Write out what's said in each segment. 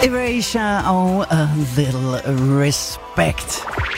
Erasure og A Little Respect.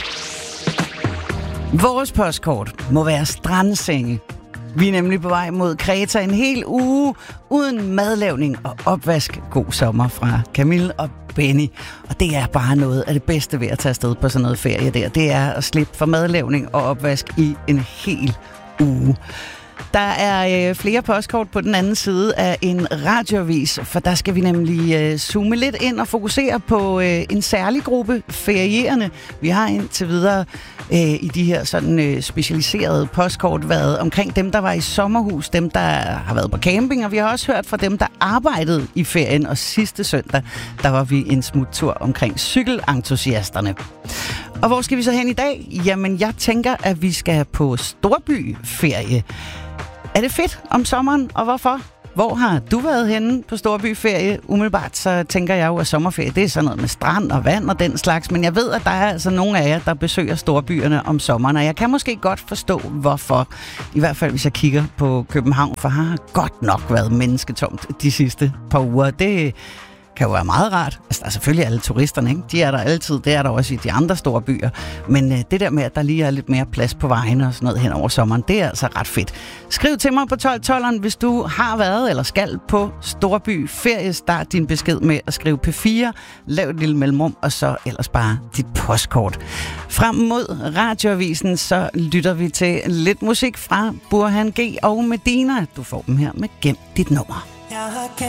Vores postkort må være strandsenge. Vi er nemlig på vej mod Kreta en hel uge uden madlavning og opvask. God sommer fra Camille og Benny. Og det er bare noget af det bedste ved at tage afsted på sådan noget ferie der. Det er at slippe for madlavning og opvask i en hel uge. Der er flere postkort på den anden side af en radioavis, for der skal vi nemlig zoome lidt ind og fokusere på en særlig gruppe ferierende. Vi har indtil videre i de her sådan specialiserede postkort været omkring dem, der var i sommerhus, dem, der har været på camping, og vi har også hørt fra dem, der arbejdede i ferien. Og sidste søndag, der var vi en smuttur omkring cykelentusiasterne. Og hvor skal vi så hen i dag? Jamen, jeg tænker, at vi skal på storbyferie. Er det fedt om sommeren, og hvorfor? Hvor har du været henne på storbyferie? Umiddelbart så tænker jeg jo, at sommerferie, det er sådan noget med strand og vand og den slags. Men jeg ved, at der er altså nogle af jer, der besøger storbyerne om sommeren. Og jeg kan måske godt forstå, hvorfor. I hvert fald, hvis jeg kigger på København. For har godt nok været mennesketomt de sidste par uger. Det kan jo være meget rart. Altså, der er selvfølgelig alle turisterne, ikke? De er der altid. Det er der også i de andre store byer. Men det der med, at der lige er lidt mere plads på vejene og sådan noget hen over sommeren, det er altså ret fedt. Skriv til mig på 1212'eren, hvis du har været eller skal på storby ferie. Start din besked med at skrive P4, lav et lille mellemrum, og så ellers bare dit postkort. Frem mod radioavisen, så lytter vi til lidt musik fra Burhan G og Medina. Du får dem her med Gem dit nummer.